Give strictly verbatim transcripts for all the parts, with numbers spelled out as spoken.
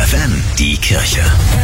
F F M, die Kirche.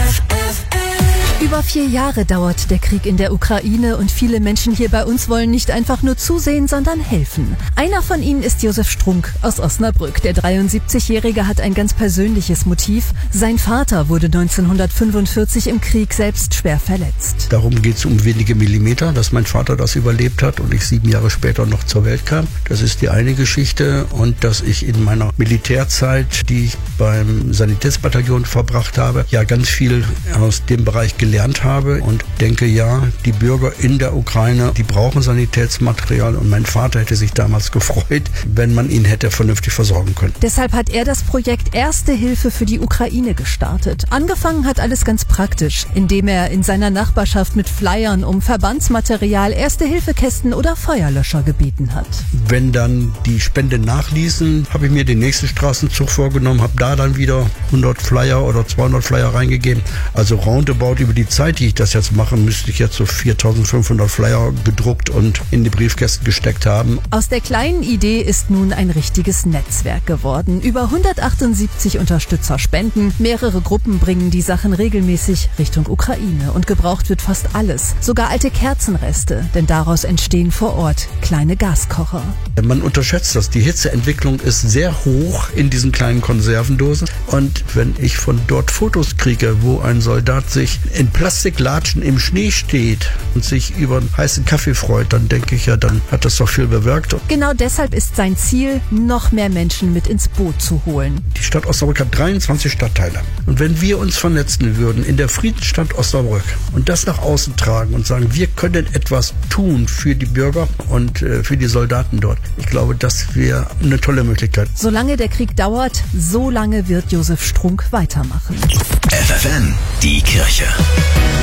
Über vier Jahre dauert der Krieg in der Ukraine und viele Menschen hier bei uns wollen nicht einfach nur zusehen, sondern helfen. Einer von ihnen ist Josef Strunk aus Osnabrück. Der dreiundsiebzigjährige hat ein ganz persönliches Motiv. Sein Vater wurde neunzehnhundertfünfundvierzig im Krieg selbst schwer verletzt. Darum geht es um wenige Millimeter, dass mein Vater das überlebt hat und ich sieben Jahre später noch zur Welt kam. Das ist die eine Geschichte, und dass ich in meiner Militärzeit, die ich beim Sanitätsbataillon verbracht habe, ja ganz viel aus dem Bereich gelernt habe und denke, ja, die Bürger in der Ukraine, die brauchen Sanitätsmaterial, und mein Vater hätte sich damals gefreut, wenn man ihn hätte vernünftig versorgen können. Deshalb hat er das Projekt Erste Hilfe für die Ukraine gestartet. Angefangen hat alles ganz praktisch, indem er in seiner Nachbarschaft mit Flyern um Verbandsmaterial, Erste-Hilfe-Kästen oder Feuerlöscher gebeten hat. Wenn dann die Spenden nachließen, habe ich mir den nächsten Straßenzug vorgenommen, habe da dann wieder hundert Flyer oder zweihundert Flyer reingegeben. Also roundabout über die Zeit, die ich das jetzt mache, müsste ich jetzt so viertausendfünfhundert Flyer gedruckt und in die Briefkästen gesteckt haben. Aus der kleinen Idee ist nun ein richtiges Netzwerk geworden. Über hundertachtundsiebzig Unterstützer spenden. Mehrere Gruppen bringen die Sachen regelmäßig Richtung Ukraine. Und gebraucht wird fast alles. Sogar alte Kerzenreste. Denn daraus entstehen vor Ort kleine Gaskocher. Man unterschätzt das. Die Hitzeentwicklung ist sehr hoch in diesen kleinen Konservendosen. Und wenn ich von dort Fotos kriege, wo ein Soldat sich in Plastiklatschen im Schnee steht und sich über einen heißen Kaffee freut, dann denke ich ja, dann hat das doch viel bewirkt. Genau deshalb ist sein Ziel, noch mehr Menschen mit ins Boot zu holen. Die Stadt Osnabrück hat dreiundzwanzig Stadtteile. Und wenn wir uns vernetzen würden in der Friedensstadt Osnabrück und das nach außen tragen und sagen, wir können etwas tun für die Bürger und äh, für die Soldaten dort, ich glaube, das wäre eine tolle Möglichkeit. Solange der Krieg dauert, so lange wird Josef Strunk weitermachen. F F M, die Kirche.